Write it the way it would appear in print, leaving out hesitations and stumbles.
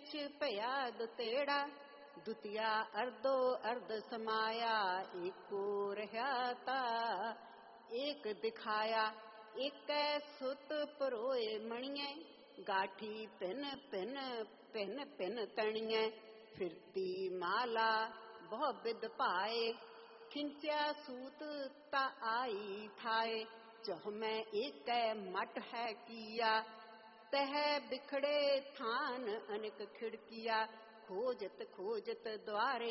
बिच पया दुतेड़ा, दुतिया अर्धो अर्ध समाया, एको रहा ता एक दिखाया। एक सुत परोए मणिये, गाठी पिन पिन पिन पिन तणिये, फिरती माला बहु बिद पाए, खिंचा सूत ता आई थाए। चह में एक मट है किया, तह बिखड़े थान अनेक खिड़किया, खोजत खोजत द्वारे